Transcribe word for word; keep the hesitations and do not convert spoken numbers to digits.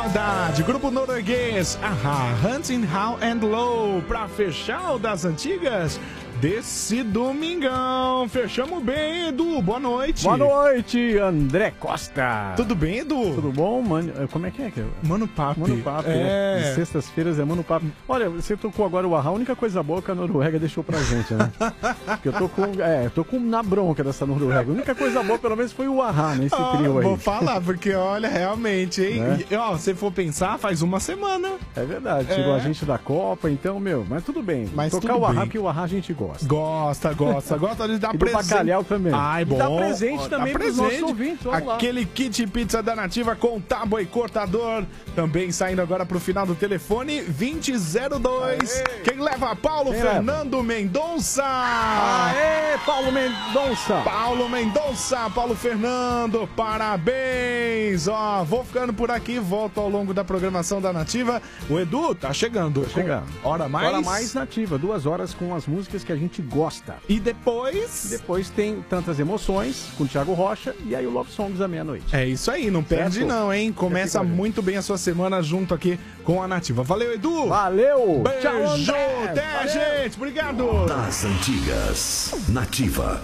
De grupo norueguês, Aha, Hunting High and Low, pra fechar o das antigas desse domingão. Fechamos bem, Edu, boa noite. Boa noite, André Costa. Tudo bem, Edu? Tudo bom, mano? Como é que é? Mano Papo. Mano Papo, é. né? De sextas-feiras é Mano Papo. Olha, você tocou agora o Ahá, a única coisa boa que a Noruega deixou pra gente, né? Porque eu tô com, é, eu tô com na bronca dessa Noruega. A única coisa boa, pelo menos, foi o Ahá, nesse ah, trio aí. Vou falar, porque olha, realmente, hein? Né? E, ó, se for pensar, faz uma semana. É verdade, tirou é. a gente da Copa, então, meu, mas tudo bem. Mas tocar tudo o Ahá, bem. porque o Ahá a gente gosta. Gosta, gosta, gosta de dar e presente. do bacalhau também. Ai, bom. E dá presente Ó, também dá pros presente. nossos ouvintes. Vamos Aquele lá. kit pizza da Nativa com tábua e cortador. Também saindo agora pro final do telefone vinte zero dois. Aê. Quem leva? Paulo Quem Fernando leva? Mendonça. Aê, Paulo Mendonça. Paulo Mendonça, Paulo Fernando, parabéns. Ó, vou ficando por aqui, volto ao longo da programação da Nativa. O Edu tá chegando. Tá chegando. Hora mais? Hora mais Nativa, duas horas com as músicas que a gente gosta. E depois? Depois tem Tantas Emoções com o Thiago Rocha e aí o Love Songs à meia-noite. É isso aí, não perde certo? não, hein? Começa muito bem a sua semana junto aqui com a Nativa. Valeu, Edu! Valeu! Beijo! Tchau, André! Até, Valeu. gente! Obrigado! Das antigas, Nativa.